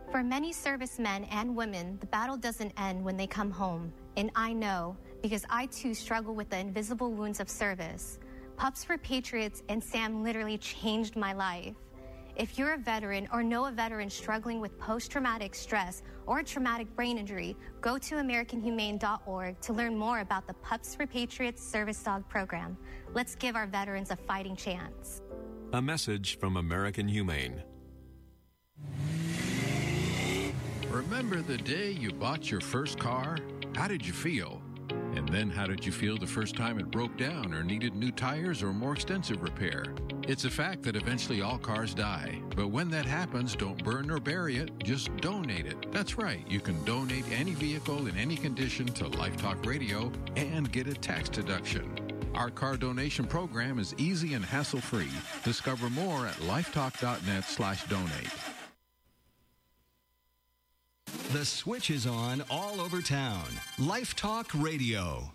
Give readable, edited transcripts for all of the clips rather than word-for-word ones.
For many servicemen and women, the battle doesn't end when they come home. And I know, because I too struggle with the invisible wounds of service. Pups for Patriots and Sam literally changed my life. If you're a veteran or know a veteran struggling with post-traumatic stress or a traumatic brain injury, go to AmericanHumane.org to learn more about the Pups for Patriots Service Dog Program. Let's give our veterans a fighting chance. A message from American Humane. Remember the day you bought your first car? How did you feel? And then how did you feel the first time it broke down or needed new tires or more extensive repair? It's a fact that eventually all cars die. But when that happens, don't burn or bury it, just donate it. That's right, you can donate any vehicle in any condition to Life Talk Radio and get a tax deduction. Our car donation program is easy and hassle-free. Discover more at lifetalk.net/donate. The switch is on all over town. Life Talk Radio.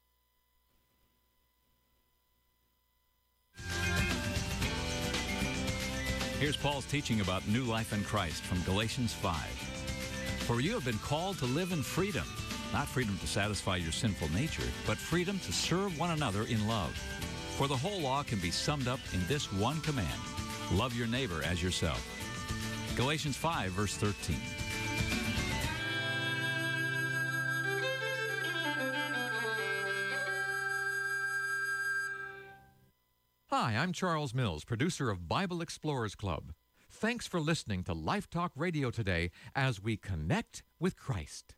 Here's Paul's teaching about new life in Christ from Galatians 5. For you have been called to live in freedom, not freedom to satisfy your sinful nature, but freedom to serve one another in love. For the whole law can be summed up in this one command: love your neighbor as yourself. Galatians 5, verse 13. Hi, I'm Charles Mills, producer of Bible Explorers Club. Thanks for listening to Life Talk Radio today as we connect with Christ.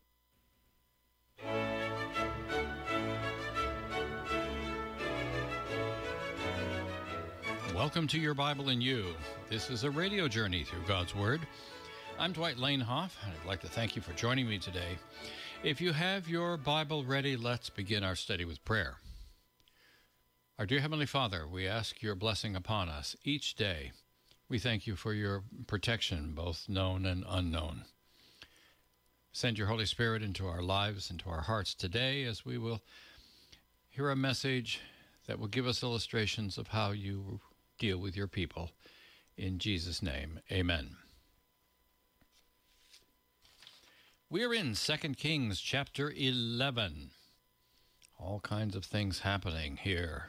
Welcome to Your Bible and You. This is a radio journey through God's Word. I'm Dwight Lanehoff, and I'd like to thank you for joining me today. If you have your Bible ready, let's begin our study with prayer. Our dear Heavenly Father, we ask your blessing upon us each day. We thank you for your protection, both known and unknown. Send your Holy Spirit into our lives, into our hearts today, as we will hear a message that will give us illustrations of how you deal with your people. In Jesus' name, amen. We are in 2 Kings chapter 11. All kinds of things happening here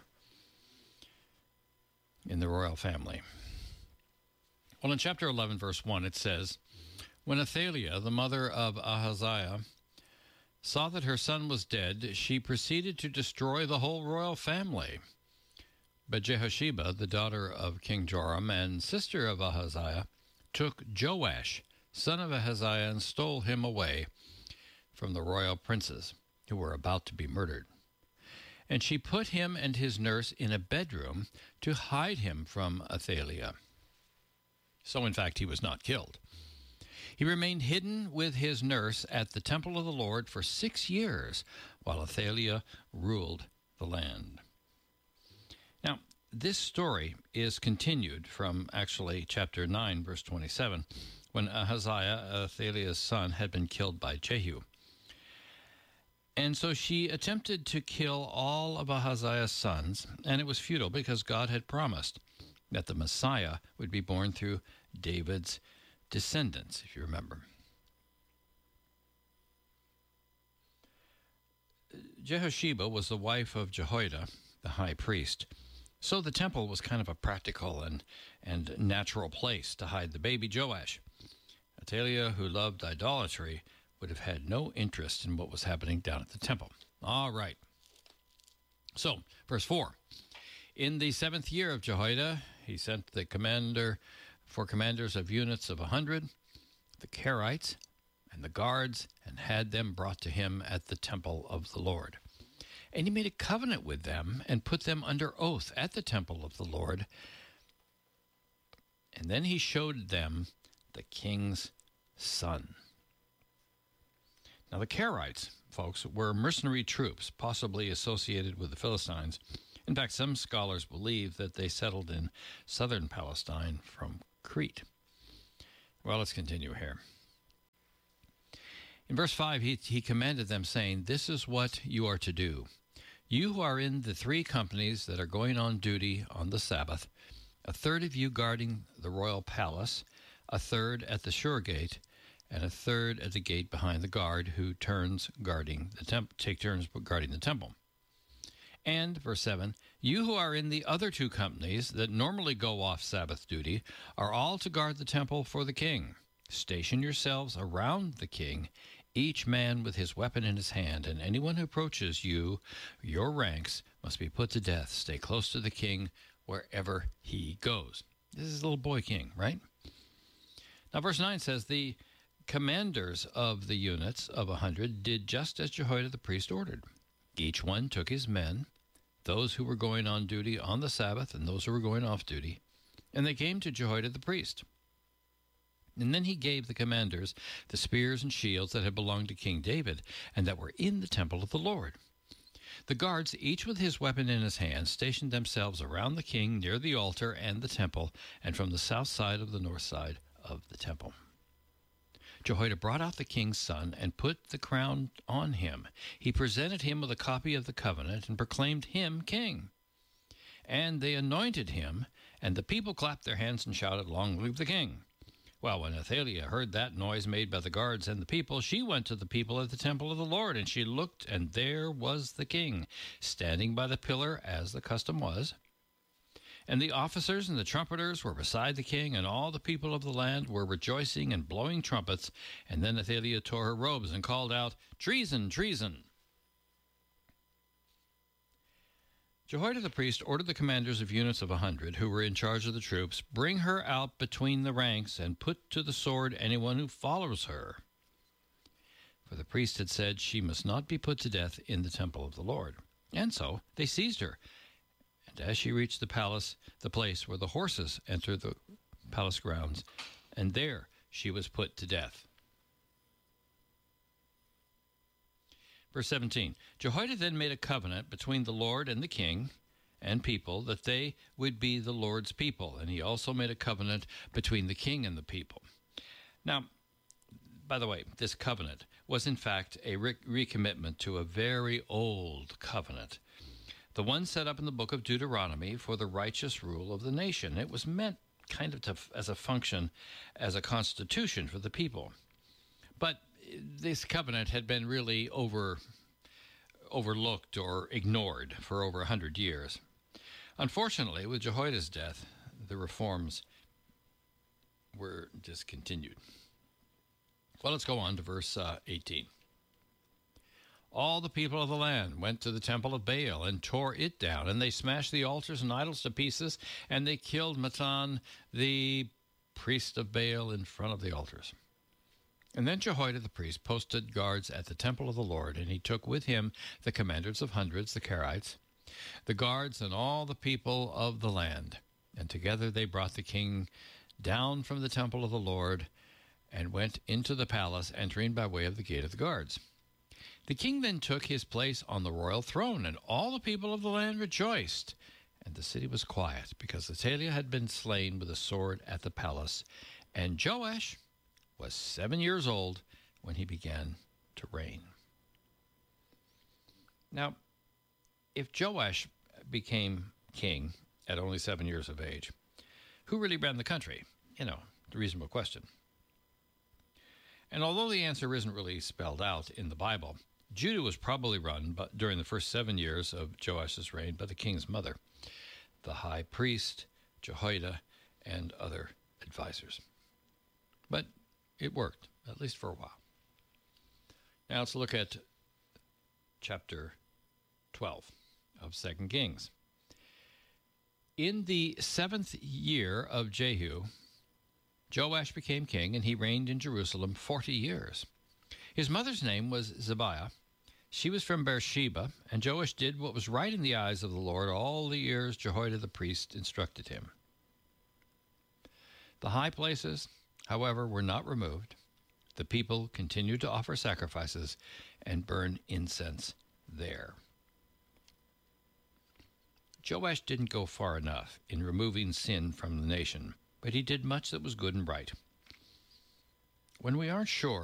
in the royal family. Well, in chapter 11, verse 1, it says, When Athaliah, the mother of Ahaziah, saw that her son was dead, she proceeded to destroy the whole royal family. But Jehosheba, the daughter of King Joram and sister of Ahaziah, took Joash, son of Ahaziah, and stole him away from the royal princes who were about to be murdered. And she put him and his nurse in a bedroom to hide him from Athaliah. So, in fact, he was not killed. He remained hidden with his nurse at the temple of the Lord for 6 years, while Athaliah ruled the land. Now, this story is continued from actually chapter 9, verse 27, when Ahaziah, Athaliah's son, had been killed by Jehu. And so she attempted to kill all of Ahaziah's sons, and it was futile because God had promised that the Messiah would be born through David's descendants, if you remember. Jehosheba was the wife of Jehoiada, the high priest, so the temple was kind of a practical and natural place to hide the baby Joash. Athaliah, who loved idolatry, would have had no interest in what was happening down at the temple. All right. So, verse 4. In the 7th year of Jehoiada, he sent the commanders of units of 100, the Kerites, and the guards, and had them brought to him at the temple of the Lord. And he made a covenant with them and put them under oath at the temple of the Lord. And then he showed them the king's son. Now, the Kerites, folks, were mercenary troops, possibly associated with the Philistines. In fact, some scholars believe that they settled in southern Palestine from Crete. Well, let's continue here. In verse 5, he commanded them, saying, This is what you are to do. You who are in the 3 companies that are going on duty on the Sabbath, a third of you guarding the royal palace, a third at the shore gate, and a third at the gate behind the guard, who take turns guarding the temple. And, verse 7, you who are in the other 2 companies that normally go off Sabbath duty are all to guard the temple for the king. Station yourselves around the king, each man with his weapon in his hand, and anyone who approaches you, your ranks, must be put to death. Stay close to the king wherever he goes. This is little boy king, right? Now, verse 9 says, the commanders of the units of 100 did just as Jehoiada the priest ordered. Each one took his men, those who were going on duty on the Sabbath and those who were going off duty, and they came to Jehoiada the priest. And then he gave the commanders the spears and shields that had belonged to King David and that were in the temple of the Lord. The guards, each with his weapon in his hand, stationed themselves around the king near the altar and the temple, and from the south side of the north side of the temple. Jehoiada brought out the king's son and put the crown on him. He presented him with a copy of the covenant and proclaimed him king. And they anointed him, and the people clapped their hands and shouted, "Long live the king!" Well, when Athaliah heard that noise made by the guards and the people, she went to the people at the temple of the Lord, and she looked, and there was the king, standing by the pillar as the custom was. And the officers and the trumpeters were beside the king, and all the people of the land were rejoicing and blowing trumpets. And then Athaliah tore her robes and called out, "Treason, treason!" Jehoiada the priest ordered the commanders of units of 100 who were in charge of the troops, "Bring her out between the ranks and put to the sword anyone who follows her." For the priest had said she must not be put to death in the temple of the Lord. And so they seized her. And as she reached the palace, the place where the horses enter the palace grounds, and there she was put to death. Verse 17, Jehoiada then made a covenant between the Lord and the king and people that they would be the Lord's people, and he also made a covenant between the king and the people. Now, by the way, this covenant was in fact a recommitment to a very old covenant, the one set up in the book of Deuteronomy for the righteous rule of the nation. It was meant kind of as a function, as a constitution for the people. But this covenant had been really overlooked or ignored for over 100 years. Unfortunately, with Jehoiada's death, the reforms were discontinued. Well, let's go on to verse 18. All the people of the land went to the temple of Baal and tore it down, and they smashed the altars and idols to pieces, and they killed Mattan, the priest of Baal, in front of the altars. And then Jehoiada the priest posted guards at the temple of the Lord, and he took with him the commanders of hundreds, the Karites, the guards, and all the people of the land. And together they brought the king down from the temple of the Lord and went into the palace, entering by way of the gate of the guards. The king then took his place on the royal throne, and all the people of the land rejoiced. And the city was quiet, because Athaliah had been slain with a sword at the palace, and Joash was 7 years old when he began to reign. Now, if Joash became king at only 7 years of age, who really ran the country? The reasonable question. And although the answer isn't really spelled out in the Bible, Judah was probably run during the first 7 years of Joash's reign by the king's mother, the high priest, Jehoiada, and other advisors. But it worked, at least for a while. Now let's look at chapter 12 of 2 Kings. In the 7th year of Jehu, Joash became king, and he reigned in Jerusalem 40 years. His mother's name was Zibiah. She was from Beersheba, and Joash did what was right in the eyes of the Lord all the years Jehoiada the priest instructed him. The high places, however, were not removed. The people continued to offer sacrifices and burn incense there. Joash didn't go far enough in removing sin from the nation, but he did much that was good and right. When we aren't sure